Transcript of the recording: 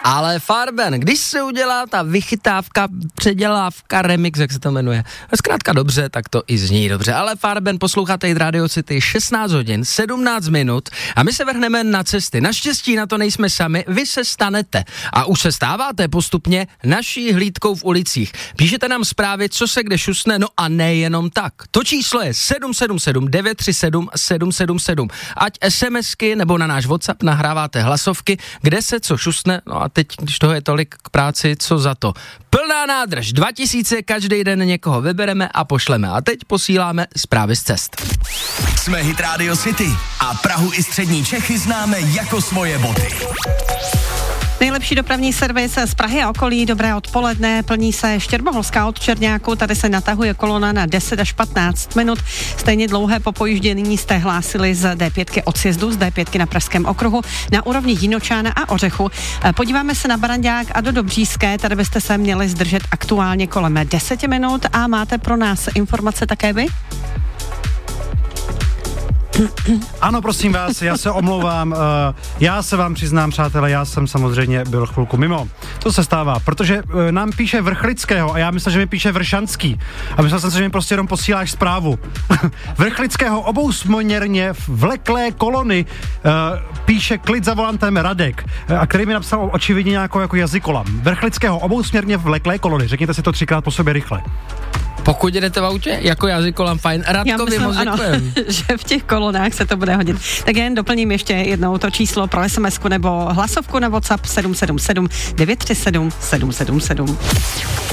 Ale Farben, když se udělá ta vychytávka, předělávka, remix, jak se to jmenuje, zkrátka dobře, tak to i zní dobře. Ale Farben, posloucháte i Radio City, 16 hodin, 17 minut a my se vrhneme na cesty. Naštěstí na to nejsme sami, vy se stanete a už se stáváte postupně naší hlídkou v ulicích. Píšete nám zprávy, co se kde šusne, no a nejenom tak. To číslo je 777 937 777. Ať SMSky nebo na náš WhatsApp nahráváte hlasovky, kde se co šusne, no a teď, když toho je tolik k práci, co za to. Plná nádrž, 2000, každý den někoho vybereme a pošleme. A teď posíláme zprávy z cest. Jsme Hit Radio City a Prahu i střední Čechy známe jako svoje boty. Nejlepší dopravní servis z Prahy a okolí, dobré odpoledne, plní se Štěrboholská od Čerňáku, tady se natahuje kolona na 10 až 15 minut. Stejně dlouhé popojíždění jste hlásili z D5 od sjezdu, z D5 na Pražském okruhu, na úrovni Jinočána a Ořechu. Podíváme se na Barandák a do Dobříské, tady byste se měli zdržet aktuálně kolem 10 minut a máte pro nás informace také vy? Ano, prosím vás, já se omlouvám, já se vám přiznám, přátelé, já jsem samozřejmě byl chvilku mimo. To se stává, protože nám píše Vrchlického a já myslím, že mi píše Vršanský. A myslel jsem si, že mi prostě jenom posíláš zprávu. Vrchlického obousměrně vleklé kolony píše klid za volantem Radek, a který mi napsal očividně nějakou jako jazykolam. Vrchlického obousměrně vleklé kolony, řekněte si to 3krát po sobě rychle. Pokud jedete v autě, jako jazykolam, fajn. Radkovi moc děkujem. Že v těch kolonách se to bude hodit. Tak jen doplním ještě jednou to číslo pro SMS-ku nebo hlasovku na WhatsApp 777 937 777.